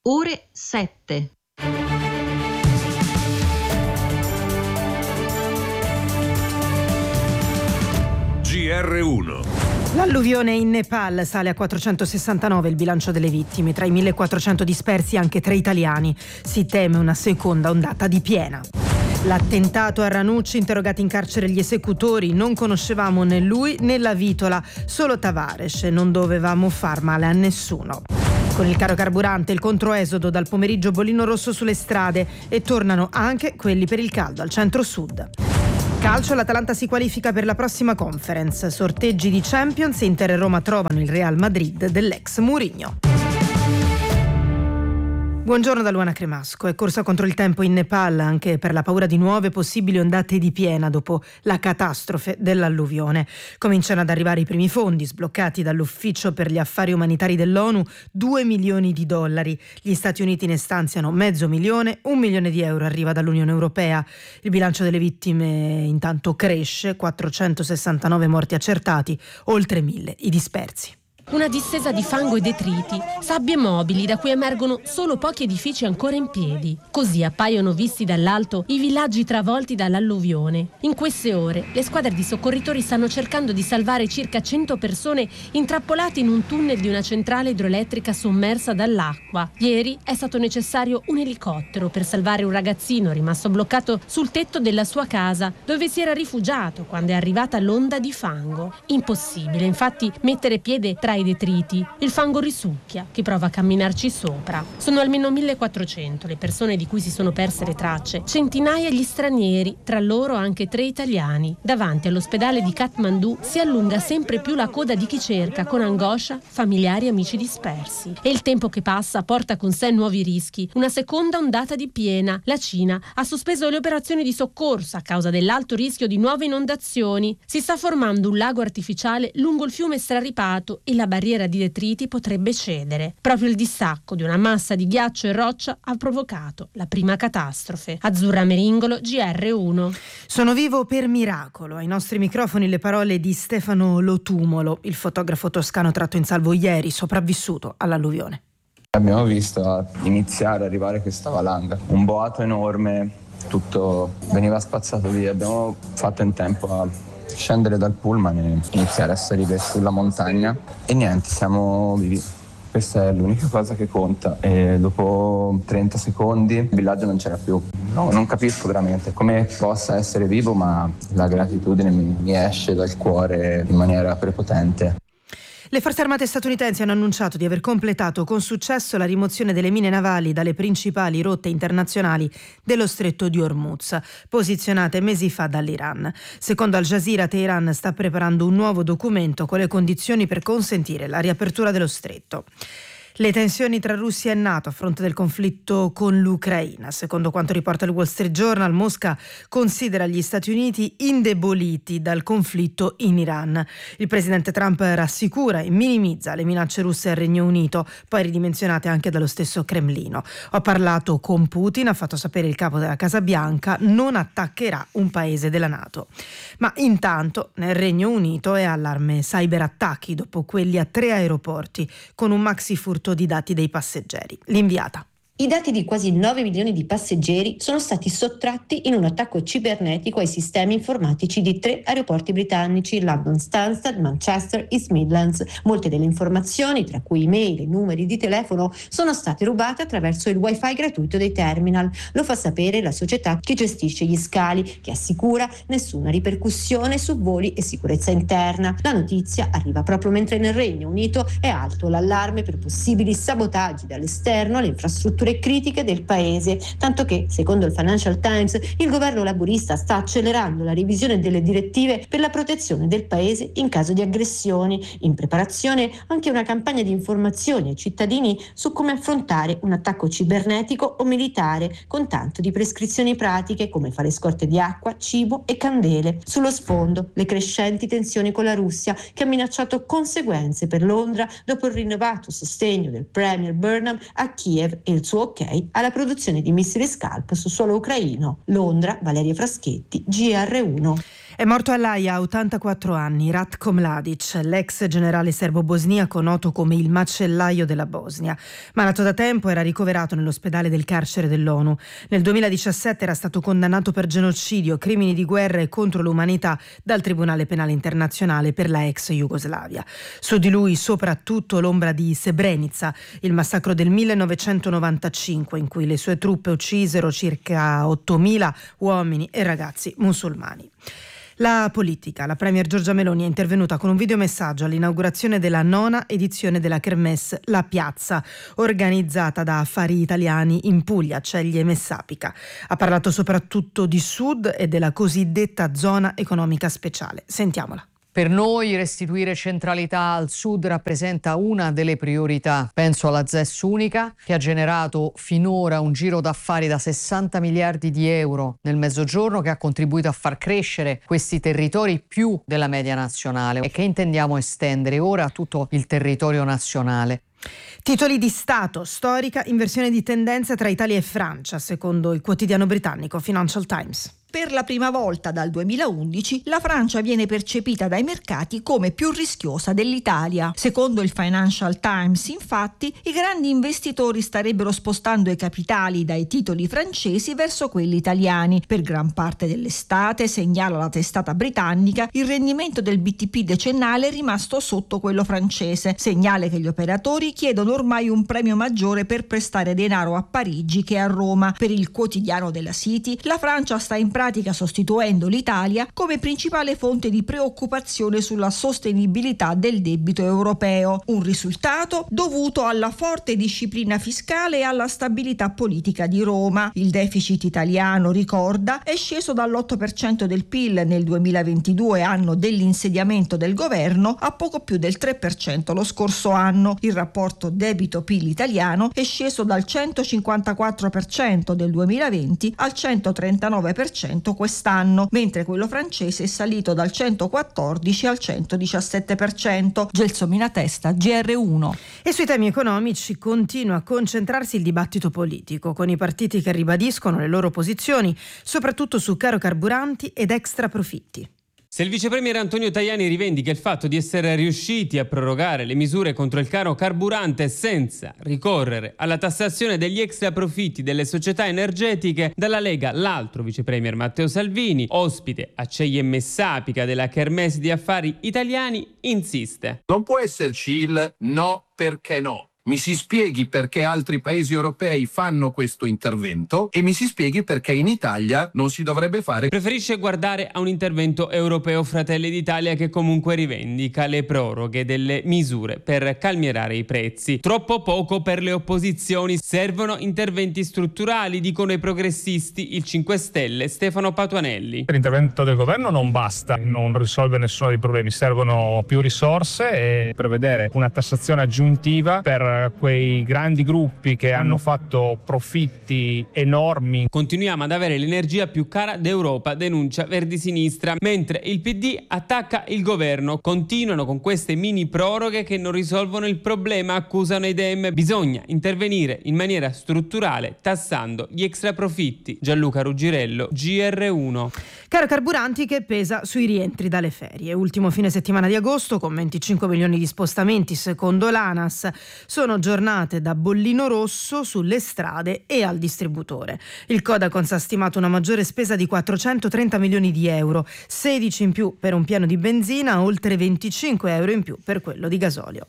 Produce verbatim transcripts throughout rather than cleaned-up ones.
ore sette. G R uno. L'alluvione in Nepal sale a quattrocentosessantanove il bilancio delle vittime, tra i millequattrocento dispersi anche tre italiani. Si teme una seconda ondata di piena. L'attentato a Ranucci, interrogati in carcere gli esecutori, non conoscevamo né lui né la vitola, solo Tavares, non dovevamo far male a nessuno. Con il caro carburante, il controesodo dal pomeriggio bollino rosso sulle strade e tornano anche quelli per il caldo al centro-sud. Calcio, l'Atalanta si qualifica per la prossima conference. Sorteggi di Champions, Inter e Roma trovano il Real Madrid dell'ex Mourinho. Buongiorno da Luana Cremasco. È corsa contro il tempo in Nepal anche per la paura di nuove possibili ondate di piena dopo la catastrofe dell'alluvione. Cominciano ad arrivare i primi fondi sbloccati dall'Ufficio per gli affari umanitari dell'ONU, due milioni di dollari. Gli Stati Uniti ne stanziano mezzo milione, un milione di euro arriva dall'Unione Europea. Il bilancio delle vittime intanto cresce, quattrocentosessantanove morti accertati, oltre mille i dispersi. Una distesa di fango e detriti, sabbie mobili da cui emergono solo pochi edifici ancora in piedi. Così appaiono visti dall'alto i villaggi travolti dall'alluvione. In queste ore le squadre di soccorritori stanno cercando di salvare circa cento persone intrappolate in un tunnel di una centrale idroelettrica sommersa dall'acqua. Ieri è stato necessario un elicottero per salvare un ragazzino rimasto bloccato sul tetto della sua casa, dove si era rifugiato quando è arrivata l'onda di fango. Impossibile, infatti, mettere piede tra i detriti. Il fango risucchia chi prova a camminarci sopra. Sono almeno millequattrocento le persone di cui si sono perse le tracce, centinaia gli stranieri, tra loro anche tre italiani. Davanti all'ospedale di Kathmandu si allunga sempre più la coda di chi cerca con angoscia familiari e amici dispersi. E il tempo che passa porta con sé nuovi rischi. Una seconda ondata di piena. La Cina ha sospeso le operazioni di soccorso a causa dell'alto rischio di nuove inondazioni. Si sta formando un lago artificiale lungo il fiume straripato e la barriera di detriti potrebbe cedere. Proprio il distacco di una massa di ghiaccio e roccia ha provocato la prima catastrofe. Azzurra Meringolo, G R uno. Sono vivo per miracolo. Ai nostri microfoni le parole di Stefano Lotumolo, il fotografo toscano tratto in salvo ieri, sopravvissuto all'alluvione. Abbiamo visto iniziare ad arrivare questa valanga, un boato enorme, tutto veniva spazzato via. Abbiamo fatto in tempo a scendere dal pullman e iniziare a salire sulla montagna e niente, siamo vivi. Questa è l'unica cosa che conta. E dopo trenta secondi il villaggio non c'era più. No, non capisco veramente come possa essere vivo, ma la gratitudine mi, mi esce dal cuore in maniera prepotente. Le forze armate statunitensi hanno annunciato di aver completato con successo la rimozione delle mine navali dalle principali rotte internazionali dello stretto di Hormuz, posizionate mesi fa dall'Iran. Secondo Al Jazeera, Teheran sta preparando un nuovo documento con le condizioni per consentire la riapertura dello stretto. Le tensioni tra Russia e NATO a fronte del conflitto con l'Ucraina. Secondo quanto riporta il Wall Street Journal, Mosca considera gli Stati Uniti indeboliti dal conflitto in Iran. Il presidente Trump rassicura e minimizza le minacce russe al Regno Unito, poi ridimensionate anche dallo stesso Cremlino. Ho parlato con Putin, ha fatto sapere il capo della Casa Bianca, non attaccherà un paese della NATO. Ma intanto nel Regno Unito è allarme cyberattacchi dopo quelli a tre aeroporti con un maxi furto di dati dei passeggeri. L'inviata. I dati di quasi nove milioni di passeggeri sono stati sottratti in un attacco cibernetico ai sistemi informatici di tre aeroporti britannici, London Stansted, Manchester, East Midlands. Molte delle informazioni, tra cui email e numeri di telefono, sono state rubate attraverso il wifi gratuito dei terminal. Lo fa sapere la società che gestisce gli scali, che assicura nessuna ripercussione su voli e sicurezza interna. La notizia arriva proprio mentre nel Regno Unito è alto l'allarme per possibili sabotaggi dall'esterno alle infrastrutture critiche del paese, tanto che, secondo il Financial Times, il governo laburista sta accelerando la revisione delle direttive per la protezione del paese in caso di aggressioni. In preparazione anche una campagna di informazioni ai cittadini su come affrontare un attacco cibernetico o militare, con tanto di prescrizioni pratiche come fare scorte di acqua, cibo e candele. Sullo sfondo le crescenti tensioni con la Russia, che ha minacciato conseguenze per Londra dopo il rinnovato sostegno del premier Burnham a Kiev e il suo ok alla produzione di missili Scalp su suolo ucraino. Londra, Valeria Fraschetti, G R uno. È morto all'Aia a ottantaquattro anni Ratko Mladic, l'ex generale serbo-bosniaco noto come il macellaio della Bosnia. Malato da tempo, era ricoverato nell'ospedale del carcere dell'ONU. Nel duemiladiciassette era stato condannato per genocidio, crimini di guerra e contro l'umanità dal Tribunale Penale Internazionale per la ex Jugoslavia. Su di lui soprattutto l'ombra di Srebrenica, il massacro del millenovecentonovantacinque in cui le sue truppe uccisero circa ottomila uomini e ragazzi musulmani. La politica. La premier Giorgia Meloni è intervenuta con un videomessaggio all'inaugurazione della nona edizione della Kermesse La Piazza, organizzata da Affari Italiani in Puglia, Ceglie e Messapica. Ha parlato soprattutto di Sud e della cosiddetta zona economica speciale. Sentiamola. Per noi restituire centralità al Sud rappresenta una delle priorità. Penso alla Z E S unica, che ha generato finora un giro d'affari da sessanta miliardi di euro nel Mezzogiorno, che ha contribuito a far crescere questi territori più della media nazionale e che intendiamo estendere ora a tutto il territorio nazionale. Titoli di Stato, storica inversione di tendenza tra Italia e Francia, secondo il quotidiano britannico Financial Times. Per la prima volta dal duemilaundici la Francia viene percepita dai mercati come più rischiosa dell'Italia. Secondo il Financial Times, infatti, i grandi investitori starebbero spostando i capitali dai titoli francesi verso quelli italiani. Per gran parte dell'estate, segnala la testata britannica, il rendimento del B T P decennale è rimasto sotto quello francese, segnale che gli operatori chiedono ormai un premio maggiore per prestare denaro a Parigi che a Roma. Per il quotidiano della City, la Francia sta in pratica sostituendo l'Italia come principale fonte di preoccupazione sulla sostenibilità del debito europeo, un risultato dovuto alla forte disciplina fiscale e alla stabilità politica di Roma. Il deficit italiano, ricorda, è sceso dall'otto per cento del P I L nel duemilaventidue, anno dell'insediamento del governo, a poco più del tre per cento lo scorso anno. Il rapporto debito-P I L italiano è sceso dal centocinquantaquattro per cento del duemilaventi al centotrentanove per cento quest'anno, mentre quello francese è salito dal centoquattordici al centodiciassette per cento. Gelsomina Testa, G R uno. E sui temi economici continua a concentrarsi il dibattito politico, con i partiti che ribadiscono le loro posizioni, soprattutto su caro carburanti ed extra profitti. Se il vicepremier Antonio Tajani rivendica il fatto di essere riusciti a prorogare le misure contro il caro carburante senza ricorrere alla tassazione degli extra profitti delle società energetiche, dalla Lega l'altro vicepremier Matteo Salvini, ospite a Ceglie e Messapica della Kermesse di Affari Italiani, insiste. Non può esserci il no perché no. Mi si spieghi perché altri paesi europei fanno questo intervento e mi si spieghi perché in Italia non si dovrebbe fare. Preferisce guardare a un intervento europeo Fratelli d'Italia che comunque rivendica le proroghe delle misure per calmierare i prezzi. Troppo poco per le opposizioni, servono interventi strutturali, dicono i progressisti, il cinque Stelle Stefano Patuanelli. L'intervento del governo non basta, non risolve nessuno dei problemi, servono più risorse e prevedere una tassazione aggiuntiva per quei grandi gruppi che hanno fatto profitti enormi. Continuiamo ad avere l'energia più cara d'Europa, denuncia Verdi Sinistra, mentre il P D attacca il governo. Continuano con queste mini proroghe che non risolvono il problema, accusano i Dem. Bisogna intervenire in maniera strutturale tassando gli extra profitti. Gianluca Ruggirello, G R uno. Caro carburanti che pesa sui rientri dalle ferie. Ultimo fine settimana di agosto con venticinque milioni di spostamenti secondo l'ANAS. Sono giornate da bollino rosso sulle strade e al distributore. Il Codacons ha stimato una maggiore spesa di quattrocentotrenta milioni di euro, sedici in più per un pieno di benzina, oltre venticinque euro in più per quello di gasolio.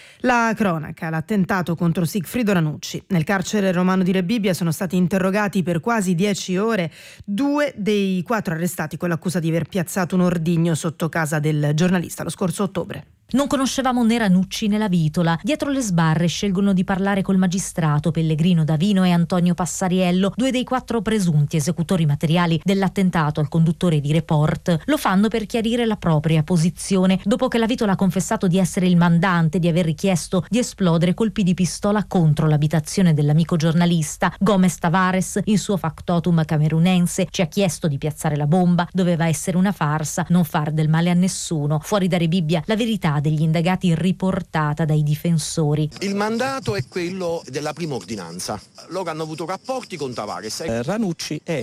La cronaca, l'attentato contro Sigfrido Ranucci. Nel carcere romano di Rebibbia sono stati interrogati per quasi dieci ore due dei quattro arrestati con l'accusa di aver piazzato un ordigno sotto casa del giornalista lo scorso ottobre. Non conoscevamo né Ranucci né la Vitola. Dietro le sbarre scelgono di parlare col magistrato Pellegrino Davino e Antonio Passariello, due dei quattro presunti esecutori materiali dell'attentato al conduttore di Report. Lo fanno per chiarire la propria posizione, dopo che la Vitola ha confessato di essere il mandante, di aver richiesto di esplodere colpi di pistola contro l'abitazione dell'amico giornalista. Gomez Tavares, il suo factotum camerunense, ci ha chiesto di piazzare la bomba, doveva essere una farsa, non far del male a nessuno. Fuori da Rebibbia la verità degli indagati riportata dai difensori. Il mandato è quello della prima ordinanza. Loro hanno avuto rapporti con Tavares. Eh, Ranucci è la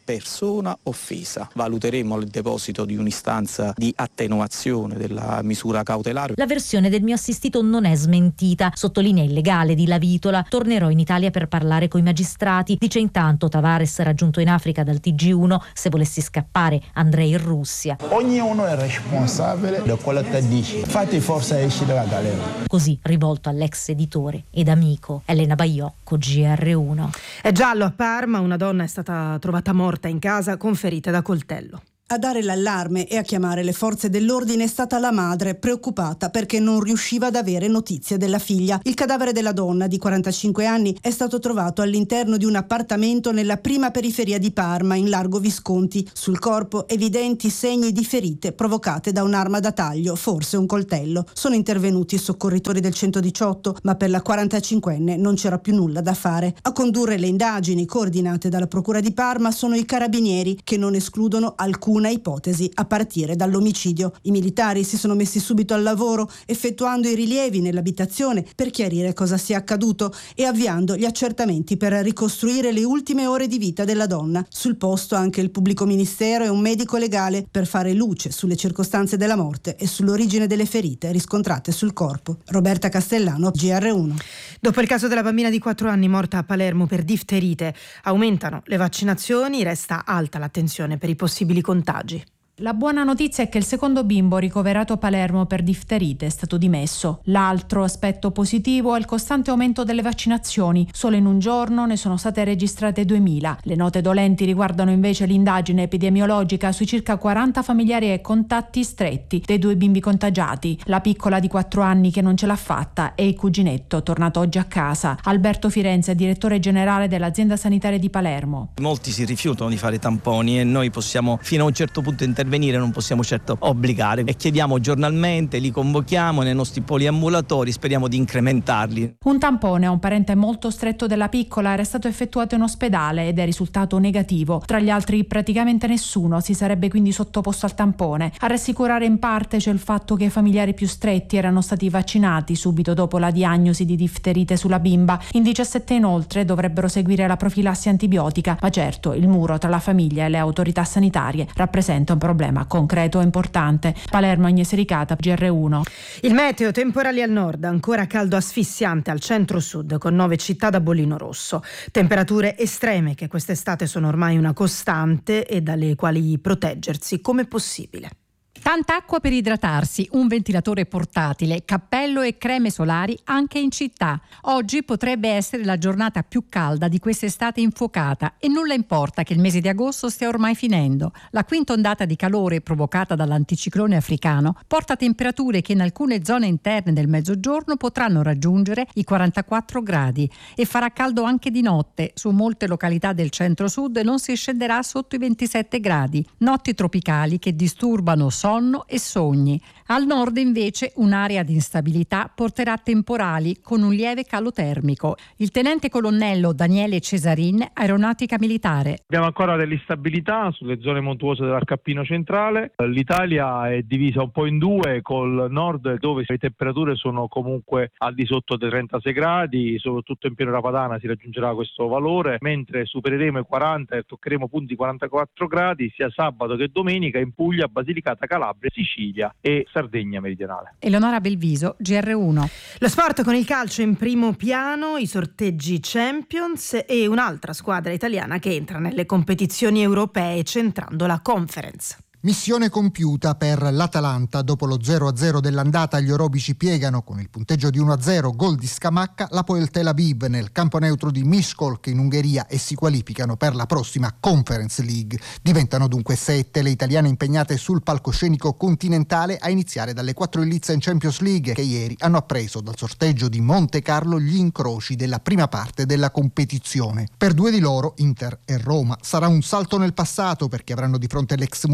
persona offesa. Valuteremo il deposito di un'istanza di attenuazione della misura cautelare. La versione del mio assistito non è smentita, sottolinea il legale di Lavitola. Tornerò in Italia per parlare coi magistrati. Dice intanto Tavares, raggiunto in Africa dal T G uno, se volessi scappare andrei in Russia. Ognuno è responsabile di quello che dice. Fate forza esci dalla galera. Così rivolto all'ex editore ed amico Elena Baiocco, G R uno. È giallo a Parma, una donna è stata trovata morta in casa con ferite da coltello. A dare l'allarme e a chiamare le forze dell'ordine è stata la madre, preoccupata perché non riusciva ad avere notizie della figlia. Il cadavere della donna di quarantacinque anni è stato trovato all'interno di un appartamento nella prima periferia di Parma, in largo Visconti. Sul corpo evidenti segni di ferite provocate da un'arma da taglio, forse un coltello. Sono intervenuti i soccorritori del centodiciotto, ma per la quarantacinquenne non c'era più nulla da fare. A condurre le indagini coordinate dalla Procura di Parma sono i carabinieri, che non escludono alcun una ipotesi a partire dall'omicidio. I militari si sono messi subito al lavoro, effettuando i rilievi nell'abitazione per chiarire cosa sia accaduto e avviando gli accertamenti per ricostruire le ultime ore di vita della donna. Sul posto anche il pubblico ministero e un medico legale per fare luce sulle circostanze della morte e sull'origine delle ferite riscontrate sul corpo. Roberta Castellano, G R uno. Dopo il caso della bambina di quattro anni morta a Palermo per difterite, aumentano le vaccinazioni, resta alta l'attenzione per i possibili contagi. La buona notizia è che il secondo bimbo ricoverato a Palermo per difterite è stato dimesso. L'altro aspetto positivo è il costante aumento delle vaccinazioni. Solo in un giorno ne sono state registrate duemila. Le note dolenti riguardano invece l'indagine epidemiologica sui circa quaranta familiari e contatti stretti dei due bimbi contagiati. La piccola di quattro anni che non ce l'ha fatta e il cuginetto tornato oggi a casa. Alberto Firenze, direttore generale dell'azienda sanitaria di Palermo. Molti si rifiutano di fare tamponi e noi possiamo fino a un certo punto intervenire. Venire non possiamo certo obbligare e chiediamo giornalmente, li convochiamo nei nostri poliambulatori, speriamo di incrementarli. Un tampone a un parente molto stretto della piccola era stato effettuato in ospedale ed è risultato negativo. Tra gli altri praticamente nessuno si sarebbe quindi sottoposto al tampone. A rassicurare in parte c'è il fatto che i familiari più stretti erano stati vaccinati subito dopo la diagnosi di difterite sulla bimba. In diciassette inoltre dovrebbero seguire la profilassi antibiotica, ma certo il muro tra la famiglia e le autorità sanitarie rappresenta un problema problema concreto e importante. Palermo, Agnese Ricata, G R uno. Il meteo, temporali al nord, ancora caldo asfissiante al centro-sud con nove città da bollino rosso. Temperature estreme che quest'estate sono ormai una costante e dalle quali proteggersi come possibile. Tanta acqua per idratarsi, un ventilatore portatile, cappello e creme solari anche in città. Oggi potrebbe essere la giornata più calda di quest'estate infuocata e nulla importa che il mese di agosto stia ormai finendo. La quinta ondata di calore provocata dall'anticiclone africano porta temperature che in alcune zone interne del mezzogiorno potranno raggiungere i quarantaquattro gradi e farà caldo anche di notte. Su molte località del centro-sud non si scenderà sotto i ventisette gradi. Notti tropicali che disturbano sonno e sogni. Al nord invece un'area di instabilità porterà temporali con un lieve calo termico. Il tenente colonnello Daniele Cesarin, Aeronautica Militare. Abbiamo ancora dell'instabilità sulle zone montuose dell'Arcappino centrale. L'Italia è divisa un po' in due, col nord dove le temperature sono comunque al di sotto dei trentasei gradi, soprattutto in pianura padana si raggiungerà questo valore, mentre supereremo i quaranta e toccheremo punti quarantaquattro gradi sia sabato che domenica in Puglia, Basilicata, Calabria, Sicilia e Sardegna meridionale. Eleonora Belviso, G R uno. Lo sport con il calcio in primo piano, i sorteggi Champions e un'altra squadra italiana che entra nelle competizioni europee centrando la Conference. Missione compiuta per l'Atalanta. Dopo lo zero a zero dell'andata, gli orobici piegano con il punteggio di uno a zero, gol di Scamacca, l'Hapoel Tel Aviv nel campo neutro di Miskolc in Ungheria e si qualificano per la prossima Conference League. Diventano dunque sette le italiane impegnate sul palcoscenico continentale, a iniziare dalle quattro in lizza in Champions League, che ieri hanno appreso dal sorteggio di Monte Carlo gli incroci della prima parte della competizione. Per due di loro, Inter e Roma, sarà un salto nel passato perché avranno di fronte l'ex Mourinho,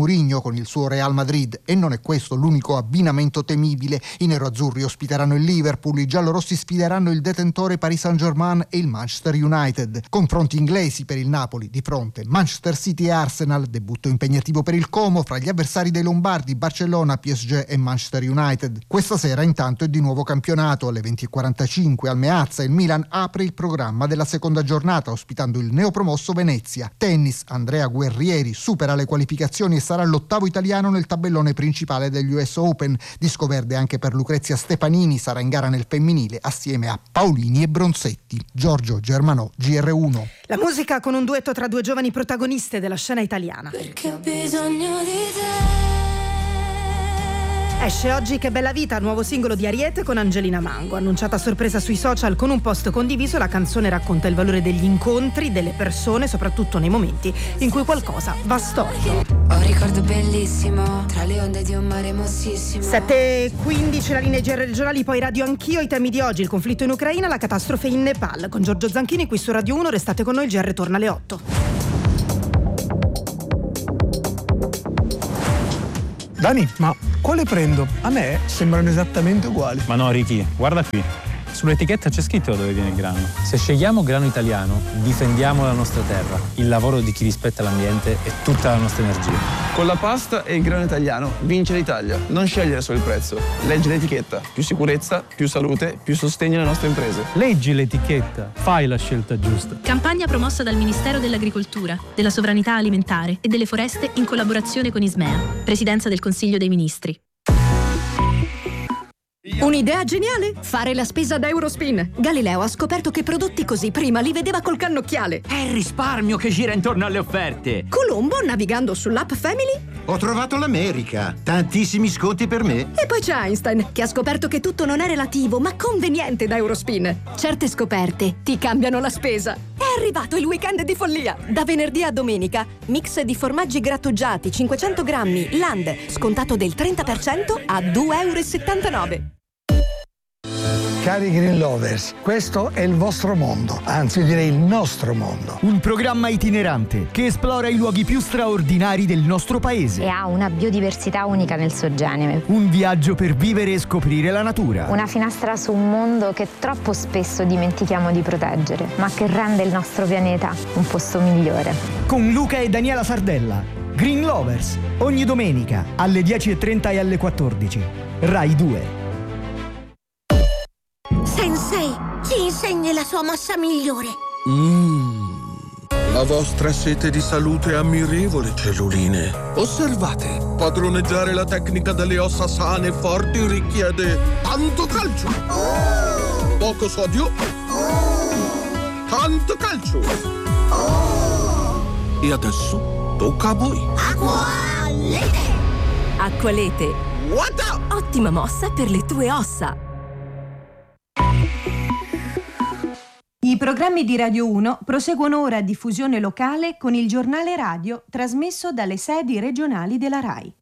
con il suo Real Madrid, e non è questo l'unico abbinamento temibile. I neroazzurri ospiteranno il Liverpool, i giallorossi sfideranno il detentore Paris Saint-Germain e il Manchester United. Confronti inglesi per il Napoli, di fronte Manchester City e Arsenal, debutto impegnativo per il Como fra gli avversari dei lombardi Barcellona, P S G e Manchester United. Questa sera intanto è di nuovo campionato. Alle venti e quarantacinque al Meazza il Milan apre il programma della seconda giornata ospitando il neopromosso Venezia. Tennis, Andrea Guerrieri supera le qualificazioni e sarà l'ottavo italiano nel tabellone principale degli U S Open. Disco verde anche per Lucrezia Stefanini, sarà in gara nel femminile assieme a Paolini e Bronzetti. Giorgio Germanò, G R uno. La musica con un duetto tra due giovani protagoniste della scena italiana. Perché ho bisogno di te. Esce oggi Che bella vita, nuovo singolo di Ariete con Angelina Mango. Annunciata a sorpresa sui social con un post condiviso, la canzone racconta il valore degli incontri, delle persone, soprattutto nei momenti in cui qualcosa va storto. Ho un ricordo bellissimo tra le onde di un mare mossissimo. sette e quindici la linea G R regionali, poi Radio Anch'io. I temi di oggi: il conflitto in Ucraina, la catastrofe in Nepal. Con Giorgio Zanchini qui su Radio uno, restate con noi, il G R torna alle otto. Dani, ma quale prendo? A me sembrano esattamente uguali. Ma no, Ricky, guarda qui. Sull'etichetta c'è scritto dove viene il grano. Se scegliamo grano italiano, difendiamo la nostra terra, il lavoro di chi rispetta l'ambiente e tutta la nostra energia. Con la pasta e il grano italiano vince l'Italia. Non scegliere solo il prezzo, leggi l'etichetta. Più sicurezza, più salute, più sostegno alle nostre imprese. Leggi l'etichetta, fai la scelta giusta. Campagna promossa dal Ministero dell'Agricoltura, della Sovranità Alimentare e delle Foreste in collaborazione con Ismea, Presidenza del Consiglio dei Ministri. Un'idea geniale? Fare la spesa da Eurospin. Galileo ha scoperto che prodotti così prima li vedeva col cannocchiale. È il risparmio che gira intorno alle offerte. Colombo, navigando sull'app Family, ho trovato l'America. Tantissimi sconti per me. E poi c'è Einstein, che ha scoperto che tutto non è relativo, ma conveniente da Eurospin. Certe scoperte ti cambiano la spesa. È arrivato il weekend di follia. Da venerdì a domenica, mix di formaggi grattugiati cinquecento grammi Land, scontato del trenta per cento a due euro e settantanove. Cari Green Lovers, questo è il vostro mondo, anzi direi il nostro mondo. Un programma itinerante che esplora i luoghi più straordinari del nostro paese. E ha una biodiversità unica nel suo genere. Un viaggio per vivere e scoprire la natura. Una finestra su un mondo che troppo spesso dimentichiamo di proteggere, ma che rende il nostro pianeta un posto migliore. Con Luca e Daniela Sardella. Green Lovers, ogni domenica alle dieci e trenta e alle quattordici. Rai due. Sensei, ci insegni la sua mossa migliore. Mmm, la vostra sete di salute è ammirevole, celluline. Osservate, padroneggiare la tecnica delle ossa sane e forti richiede tanto calcio, oh! Poco sodio, oh! Tanto calcio. Oh! E adesso tocca a voi. Acqualete! Acqualete. What? Ottima mossa per le tue ossa. I programmi di Radio uno proseguono ora a diffusione locale con il giornale radio trasmesso dalle sedi regionali della RAI.